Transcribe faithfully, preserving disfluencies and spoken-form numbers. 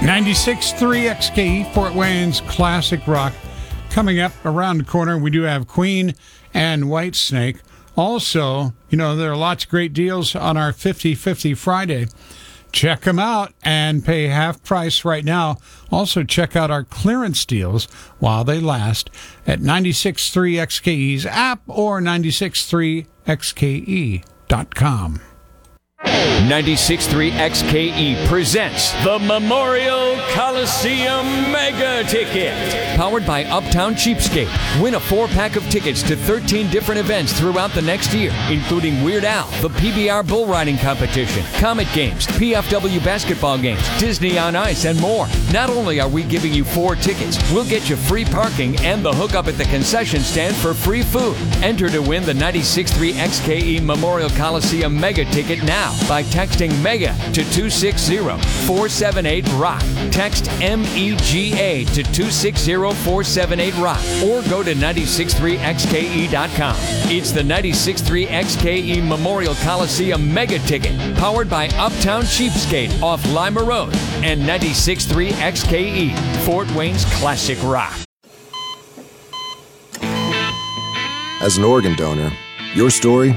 ninety-six point three X K E, Fort Wayne's classic rock. Coming up around the corner, we do have Queen and Whitesnake. Also, you know, there are lots of great deals on our fifty fifty Friday. Check them out and pay half price right now. Also, check out our clearance deals while they last at ninety-six point three X K E's app or ninety-six point three X K E dot com. ninety-six point three X K E presents the Memorial Coliseum Mega Ticket. Powered by Uptown Cheapskate. Win a four-pack of tickets to thirteen different events throughout the next year, including Weird Al, the P B R Bull Riding Competition, Comet Games, P F W basketball games, Disney on Ice, and more. Not only are we giving you four tickets, we'll get you free parking and the hookup at the concession stand for free food. Enter to win the ninety-six point three X K E Memorial Coliseum Mega Ticket now by texting MEGA to two six zero four seven eight ROCK. Text M E G A to two six zero four seven eight ROCK or go to ninety-six point three X K E dot com. It's the ninety-six point three X K E Memorial Coliseum Mega Ticket, powered by Uptown Cheapskate off Lima Road and ninety-six point three X K E, Fort Wayne's classic rock. As an organ donor, your story